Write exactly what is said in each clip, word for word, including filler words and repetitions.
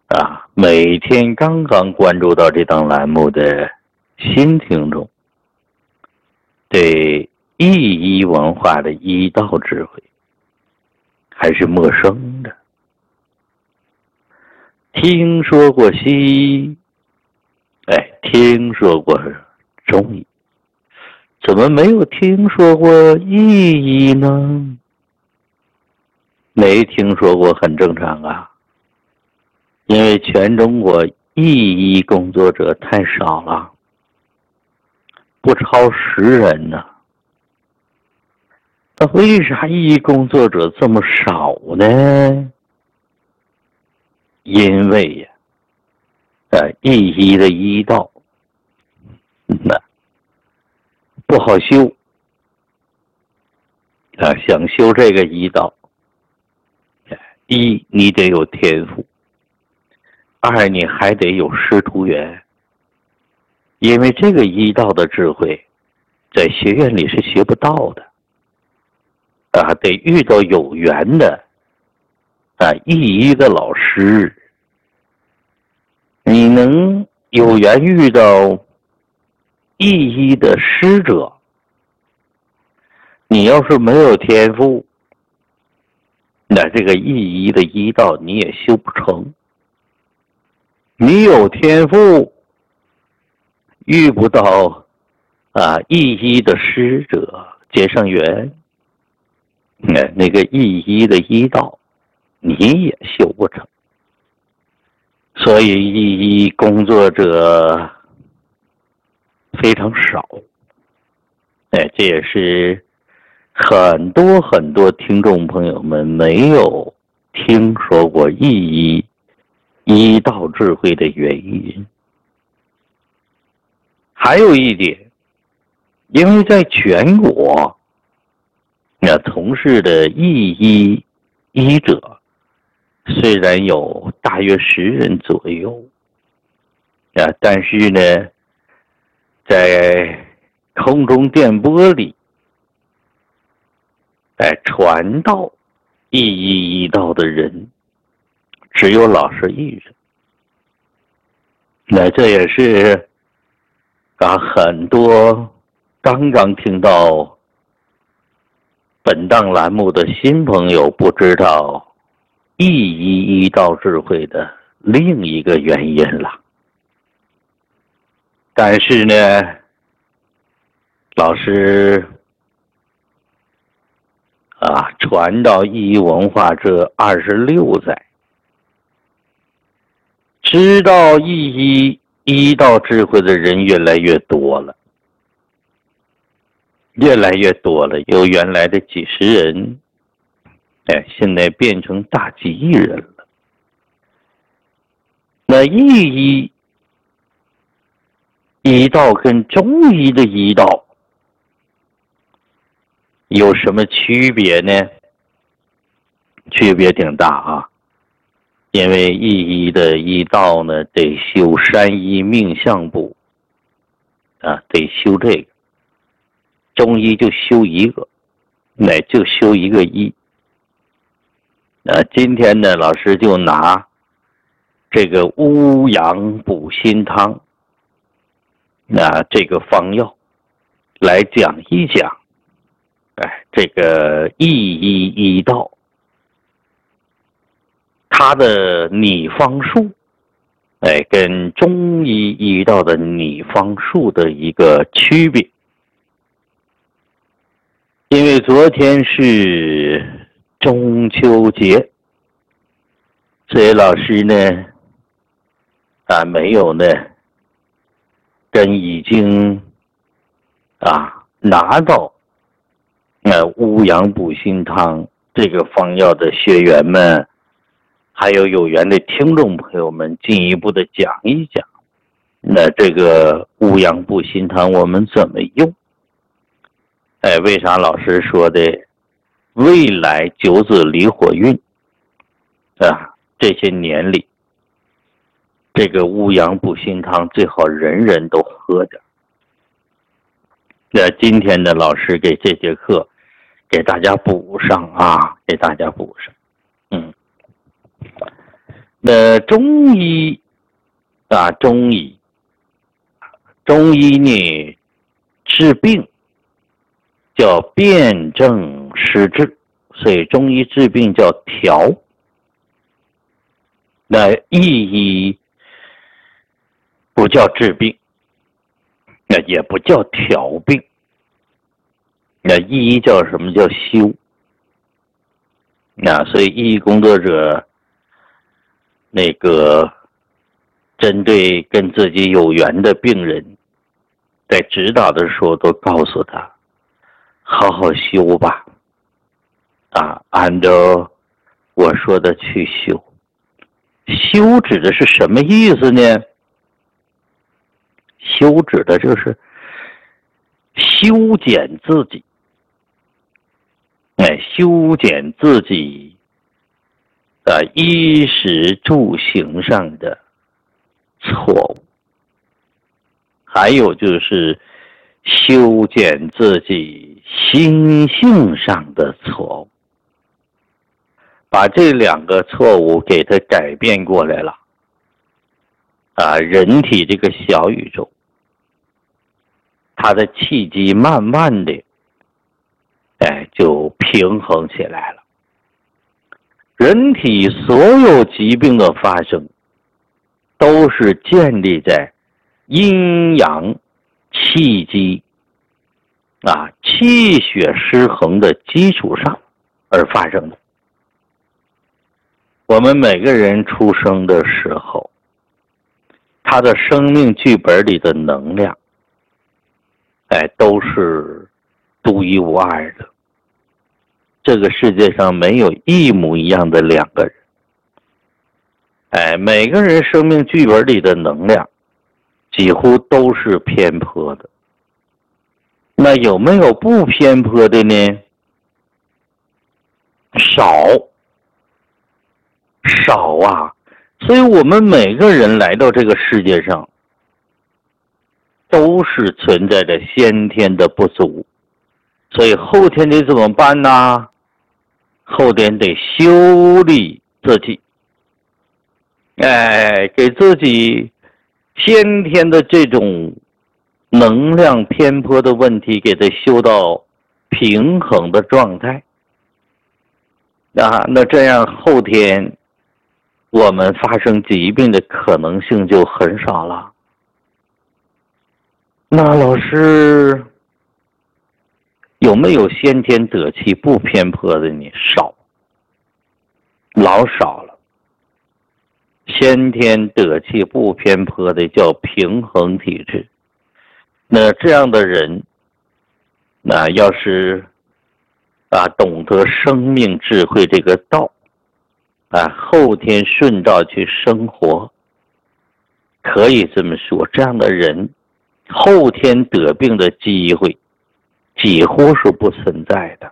啊，每天刚刚关注到这档栏目的新听众，对意医文化的医道智慧还是陌生的。听说过西医，哎，听说过中医，怎么没有听说过意医呢？没听说过很正常啊，因为全中国意医工作者太少了，不超十人呢。那为啥意医工作者这么少呢？因为呀，呃，意医的医道，那不好修啊。想修这个医道，一你得有天赋，二你还得有师徒缘。因为这个医道的智慧，在学院里是学不到的啊，得遇到有缘的啊，意医的老师。你能有缘遇到意医的师者，你要是没有天赋，那这个意医的医道你也修不成。你有天赋，遇不到啊意医的师者结上缘，那那个意医的医道你也修不成。所以意医工作者非常少，哎，这也是很多很多听众朋友们没有听说过意医医道智慧的原因。还有一点，因为在全国那从事的意医医者虽然有大约十人左右啊，但是呢，在空中电波里，哎，传道意医医道的人只有老师一人。那这也是啊，很多刚刚听到本档栏目的新朋友不知道意医医道智慧的另一个原因了。但是呢，老师啊，传到意医文化这二十六载，知道意医医道智慧的人越来越多了，越来越多了，由原来的几十人，哎，现在变成大几亿人了。那意医医道跟中医的医道有什么区别呢？区别挺大啊，因为意医的医道呢，得修山医命相卜啊，得修这个。中医就修一个，那就修一个医。那今天呢，老师就拿这个乌阳补心汤，那这个方药来讲一讲，哎，这个意医医道它的拟方术，哎，跟中医医道的拟方术的一个区别。因为昨天是中秋节，所以老师呢啊没有呢跟已经啊拿到呃乌阳补心汤这个方药的学员们，还有有缘的听众朋友们进一步的讲一讲，那这个乌阳补心汤我们怎么用？哎，为啥老师说的未来九子离火运啊？这些年里，这个乌阳补心汤最好人人都喝点。那今天呢，老师给这节课给大家补上啊，给大家补上。嗯， 那中医啊，中医，中医呢治病叫辨证施治，所以中医治病叫调。那意医不叫治病，那也不叫调病，那意医叫什么？叫修。那所以意义工作者那个针对跟自己有缘的病人，在指导的时候都告诉他好好修吧，啊，按照我说的去修。修指的是什么意思呢？修指的就是修剪自己，哎，修剪自己啊，衣食住行上的错误，还有就是修剪自己心性上的错误，把这两个错误给它改变过来了啊，人体这个小宇宙，它的气机慢慢的哎就平衡起来了。人体所有疾病的发生都是建立在阴阳气机啊气血失衡的基础上而发生的。我们每个人出生的时候，他的生命剧本里的能量哎都是独一无二的，这个世界上没有一模一样的两个人。哎，每个人生命剧本里的能量几乎都是偏颇的。那有没有不偏颇的呢？少，少啊！所以我们每个人来到这个世界上，都是存在着先天的不足，所以后天得怎么办呢？后天得修理自己，哎，给自己先天的这种能量偏颇的问题给它修到平衡的状态啊，那这样后天我们发生疾病的可能性就很少了。那老师有没有先天得气不偏颇的呢？少，老少了。先天得气不偏颇的叫平衡体质。那这样的人，那要是啊懂得生命智慧这个道啊，后天顺道去生活，可以这么说，这样的人后天得病的机会几乎是不存在的，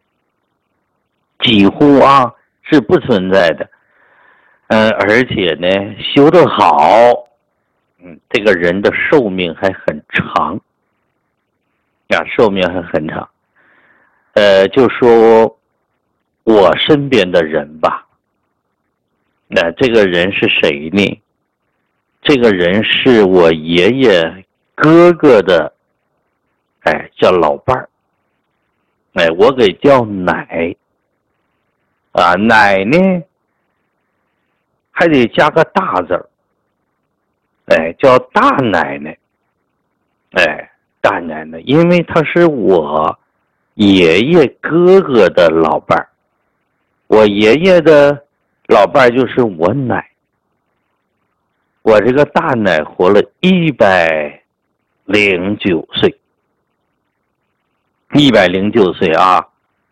几乎啊是不存在的。嗯，而且呢，修得好，嗯，这个人的寿命还很长，啊，寿命还很长。呃，就说我身边的人吧，那这个人是谁呢？这个人是我爷爷哥哥的，哎，叫老伴儿，哎，我给叫奶，啊，奶呢还得加个大字儿，哎，叫大奶奶，哎，大奶奶，因为她是我爷爷哥哥的老伴儿，我爷爷的老伴儿就是我奶。我这个大奶活了一百零九岁，一百零九岁啊！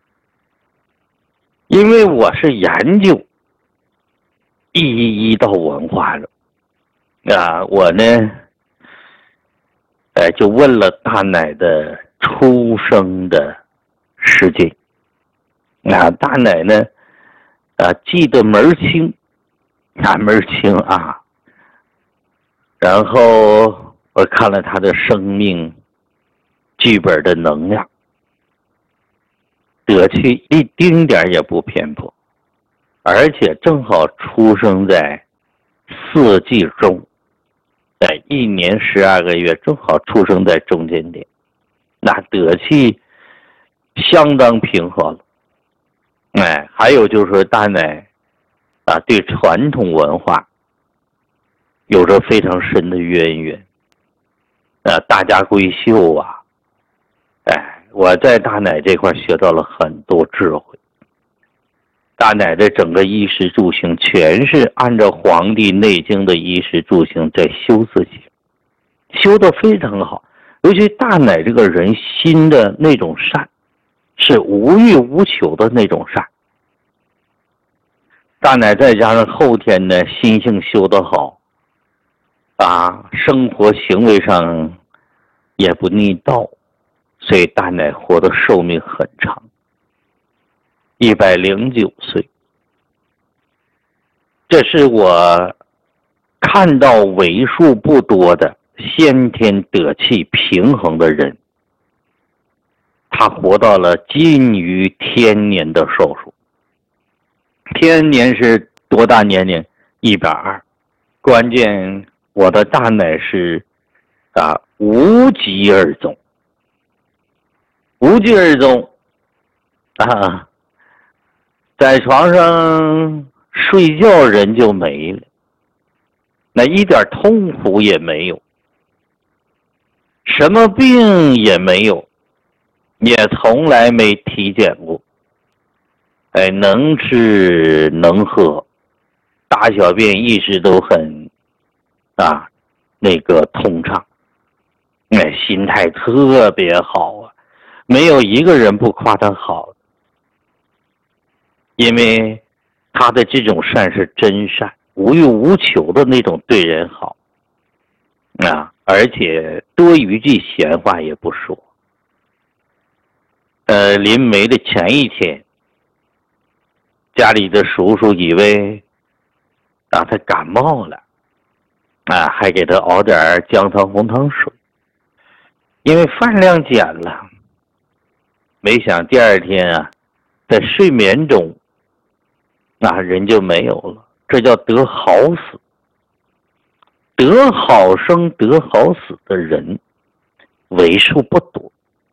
因为我是研究一一一道文化的啊，我呢，哎，就问了大奶的出生的时间。啊，大奶呢，啊，记得门儿清，啊，门儿清啊。然后我看了他的生命剧本的能量，得气一丁点也不偏颇， 而且正好出生在四季中，在一年十二个月，正好出生在中间点，那德气相当平和了。哎，还有就是说大奶啊，对传统文化有着非常深的渊源。啊，大家闺秀啊，哎，我在大奶这块学到了很多智慧。大奶的整个衣食住行全是按照《黄帝内经》的衣食住行在修自己，修得非常好。尤其大奶这个人心的那种善，是无欲无求的那种善。大奶再加上后天呢心性修得好，啊，生活行为上也不逆道，所以大奶活的寿命很长，一百零九岁。这是我看到为数不多的先天德气平衡的人，他活到了近于天年的寿数。天年是多大年龄？一百二。关键我的大奶是啊，无疾而终，无疾而终啊，在床上睡觉人就没了，那一点痛苦也没有，什么病也没有，也从来没体检过。哎，能吃能喝，大小便一直都很啊那个通畅。哎，心态特别好啊，没有一个人不夸他好，因为他的这种善是真善，无欲无求的那种对人好啊，而且多余句闲话也不说。呃，临没的前一天，家里的叔叔以为啊他感冒了啊，还给他熬点姜汤红糖水，因为饭量减了。没想第二天啊，在睡眠中那人就没有了，这叫得好死。得好生得好死的人为数不多，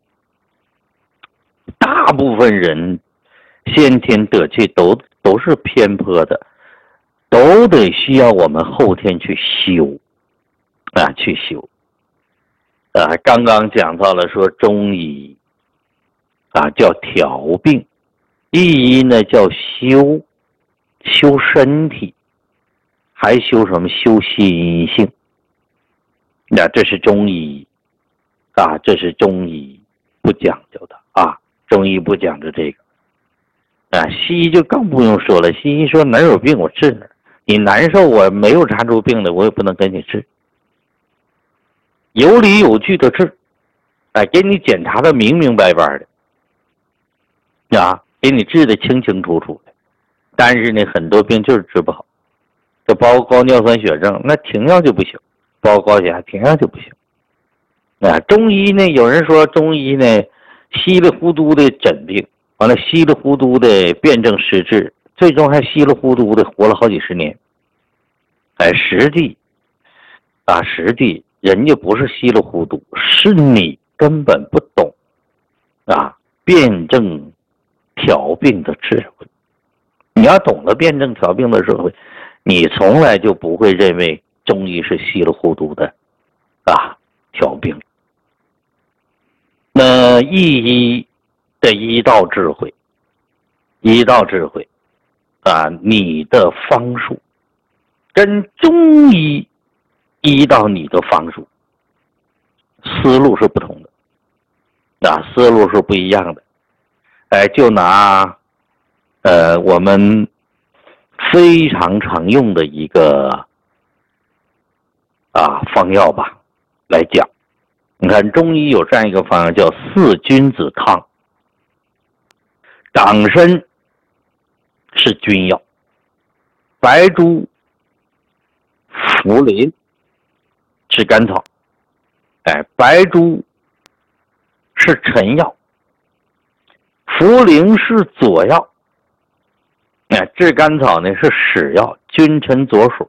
大部分人先天德气都都是偏颇的，都得需要我们后天去修啊，去修啊。刚刚讲到了说中医啊叫调病，西医呢叫修，修身体，还修什么？修心性。那这是中医啊，这是中医不讲究的啊，中医不讲究这个啊。西医就更不用说了，西医说哪有病我治哪儿，你难受我没有查出病来，我也不能跟你治，有理有据的治，哎，给你检查的明明白白的啊，给你治的清清楚楚的。但是呢，很多病就是治不好，就包括高尿酸血症，那停药就不行，包括高血压停药就不行啊。中医呢，有人说中医呢稀里糊涂的诊病，完了稀里糊涂的辩证施治，最终还稀里糊涂的活了好几十年。哎，实际啊，实际人家不是稀里糊涂，是你根本不懂啊辩证调病的智慧。你要懂得辩证调病的智慧，你从来就不会认为中医是稀里糊涂的啊调病。那医医的医道智慧，医道智慧啊，你的方术跟中医医道你的方术思路是不同的啊，思路是不一样的。哎，就拿呃我们非常常用的一个啊方药吧来讲，你看中医有这样一个方药叫四君子汤。党参是君药，白术、茯苓是甘草，哎，白术是臣药，茯苓是佐药， 哎，炙甘草呢是使药，君臣佐属。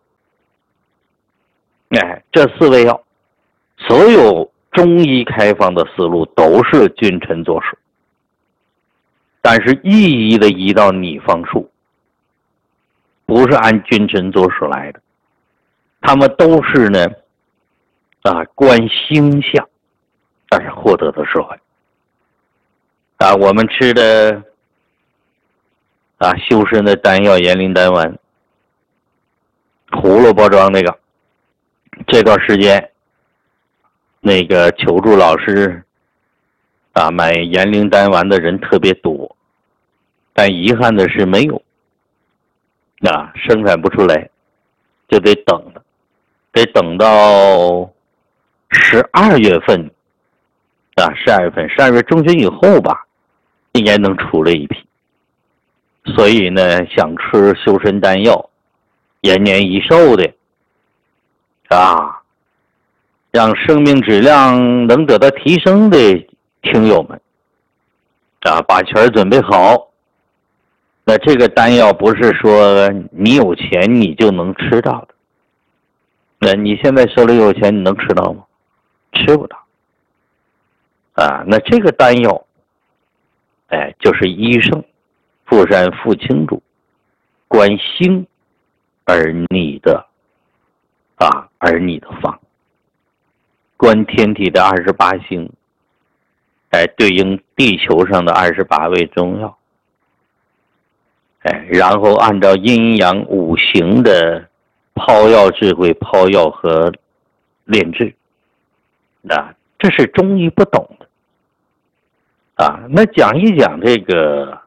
哎，这四味药，所有中医开方的思路都是君臣佐属，但是一一的移到拟方术，不是按君臣佐属来的，他们都是呢啊观星象，但是获得的智慧。啊，我们吃的啊修身的丹药延灵丹丸，葫芦包装那个，这段时间那个求助老师啊买延灵丹丸的人特别多，但遗憾的是没有啊生产不出来，就得等了，得等到十二月份啊十二月份十二月中旬以后吧，应该能出来一批。所以呢，想吃修身丹药延年益寿的啊，让生命质量能得到提升的听友们啊，把钱准备好。那这个丹药不是说你有钱你就能吃到的，那你现在手里有钱你能吃到吗？吃不到啊。那这个丹药哎就是医圣富山富清主观星而拟的啊而拟的方，观天体的二十八星，哎对应地球上的二十八味中药，哎然后按照阴阳五行的抛药智慧抛药和炼制，啊这是中医不懂的啊。那讲一讲这个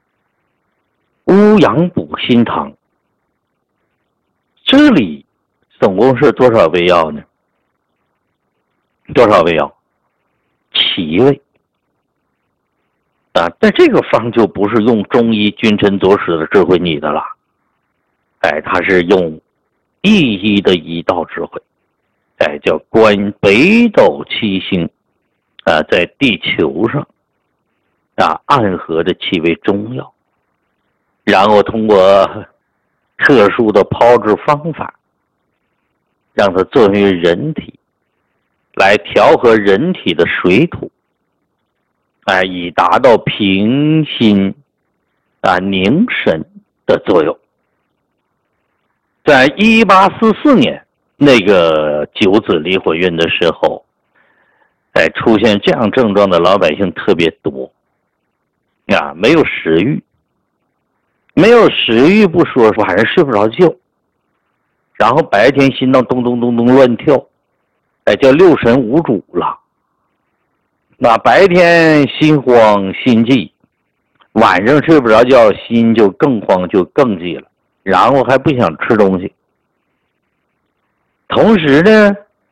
乌阳补心汤，这里总共是多少味药呢？多少味药？七味啊。但这个方就不是用中医君臣佐使的智慧拟的了，哎，它是用一一的一道智慧，哎，叫观北斗七星啊，在地球上啊暗合的七味中药，然后通过特殊的炮制方法，让它作用于人体，来调和人体的水土，哎，以达到平心啊凝神的作用。在一八四四年那个九子离火运的时候，哎，出现这样症状的老百姓特别多啊，没有食欲。没有食欲不说，晚上睡不着觉，然后白天心脏咚咚咚咚乱跳，哎，叫六神无主了。那白天心慌心悸，晚上睡不着觉，心就更慌就更悸了，然后还不想吃东西。同时呢，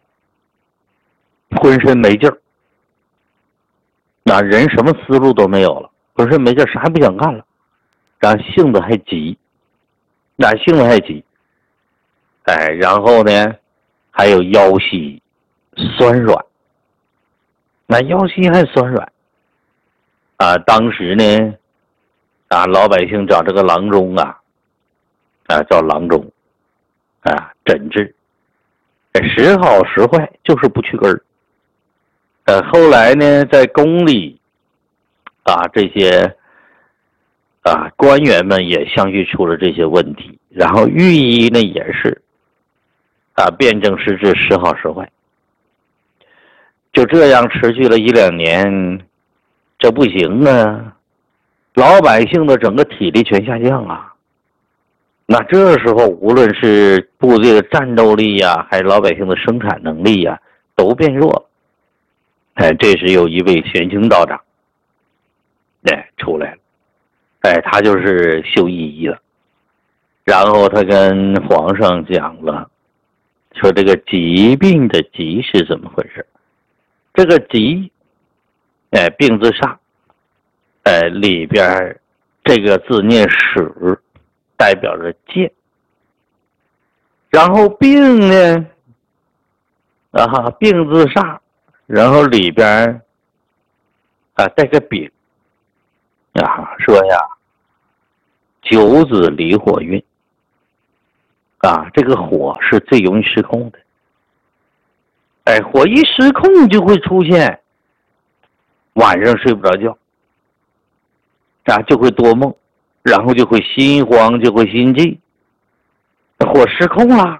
浑身没劲儿，那人什么思路都没有了，浑身没劲儿，啥也不想干了。然后性子还急，那性子还急，哎，然后呢，还有腰膝酸软，那腰膝还酸软，啊，当时呢，啊，老百姓找这个郎中啊，啊，找郎中，啊，诊治，时好时坏，就是不去根儿。呃，后来呢，在宫里，啊，这些。啊，官员们也相继出了这些问题，然后御医呢也是啊，辨证施治，时好时坏，就这样持续了一两年，这不行啊，老百姓的整个体力全下降啊。那这时候无论是部队的战斗力呀，还是老百姓的生产能力呀，都变弱了。哎，这时有一位玄清道长，哎，出来了。哎，他就是修医医的，然后他跟皇上讲了，说这个疾病的疾是怎么回事？这个疾，哎，病字上，哎，里边这个字念使，代表着剑。然后病呢，啊，病字上，然后里边啊带个丙，啊，说呀。 九子离火运啊，这个火是最容易失控的。哎，火一失控就会出现晚上睡不着觉啊，就会多梦，然后就会心慌，就会心悸。火失控了，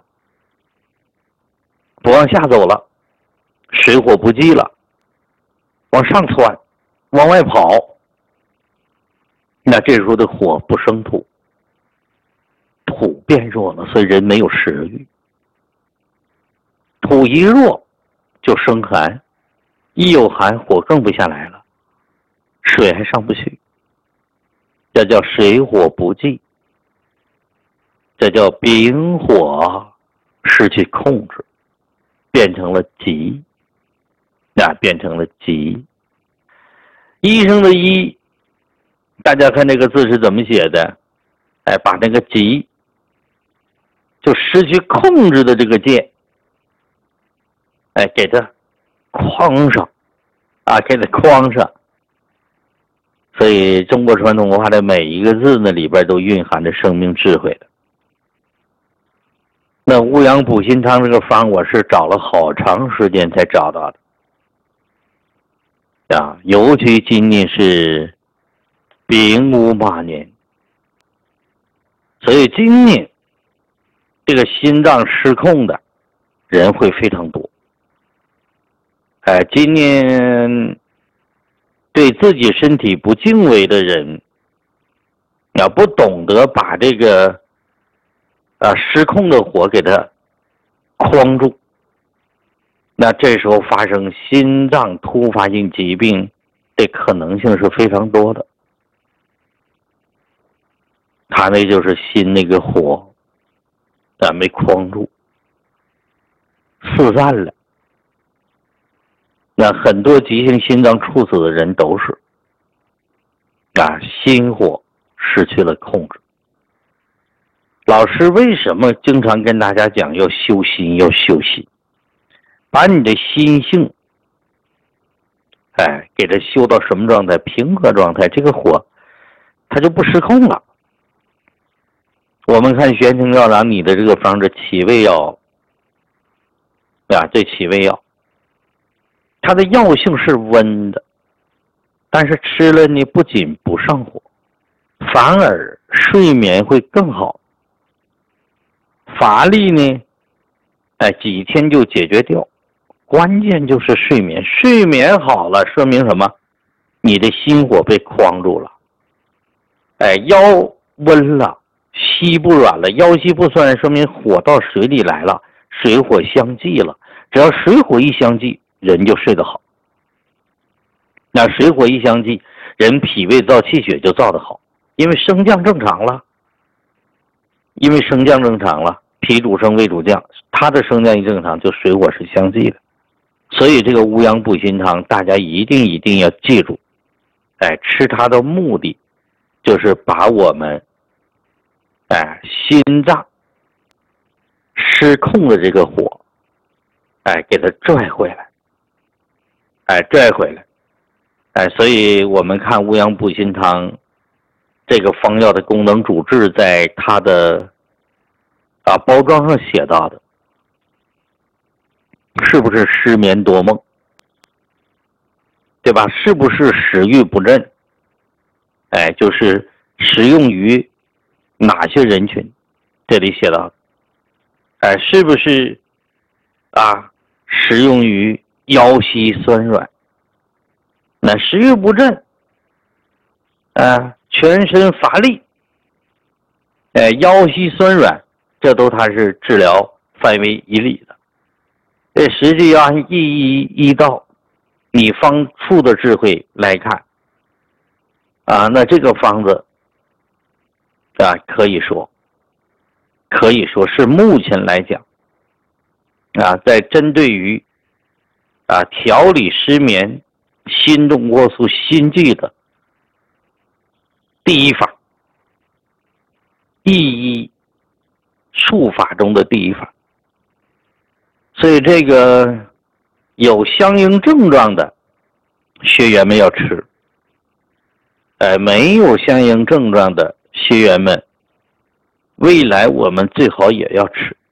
不往下走了，水火不济了，往上窜，往外跑，那这时候的火不生土，土变弱了，所以人没有食欲。土一弱就生寒，一有寒火更不下来了，水还上不去，这叫水火不济，这叫丙火失去控制，变成了急，那变成了急。医生的医，大家看这个字是怎么写的？哎，把那个急就失去控制的这个剑，哎，给它框上啊，给它框上。所以中国传统文化的每一个字呢，里边都蕴含着生命智慧的。那乌阳补心汤这个方，我是找了好长时间才找到的啊，尤其今年是丙午马年，所以今年这个心脏失控的人会非常多。哎，今年对自己身体不敬畏的人，啊，不懂得把这个啊失控的火给它框住，那这时候发生心脏突发性疾病的可能性是非常多的。他那就是心那个火啊没框住，四散了。那很多急性心脏猝死的人都是啊心火失去了控制。老师为什么经常跟大家讲要修心，要修心，把你的心性哎给它修到什么状态？平和状态，这个火它就不失控了。我们看玄清药郎你的这个方子起胃药啊，这起胃药它的药性是温的，但是吃了呢不仅不上火，反而睡眠会更好，乏力呢哎几天就解决掉。关键就是睡眠，睡眠好了说明什么？你的心火被框住了，哎腰温了，膝不软了，腰膝不酸说明火到水里来了，水火相济了。只要水火一相济，人就睡得好。那水火一相济，人脾胃造气血就造得好，因为升降正常了，因为升降正常了，脾主升胃主降，它的升降一正常，就水火是相济的。所以这个乌阳补心汤大家一定一定要记住，哎，吃它的目的就是把我们哎心脏失控的这个火哎给它拽回来，哎拽回来。哎，所以我们看乌阳补心汤这个方药的功能主治，在它的啊包装上写到的，是不是失眠多梦，对吧？是不是食欲不振？哎，就是适用于哪些人群？这里写到，哎，是不是啊适用于腰膝酸软？那食欲不振，啊，全身乏力，哎，腰膝酸软，这都它是治疗范围以里的。这实际按一一一道你方处的智慧来看，啊，那这个方子啊，可以说，可以说是目前来讲，啊，在针对于啊调理失眠、心动过速、心悸的第一法，一一术法中的第一法。所以这个有相应症状的学员们要吃，呃，没有相应症状的学员们，未来我们最好也要吃。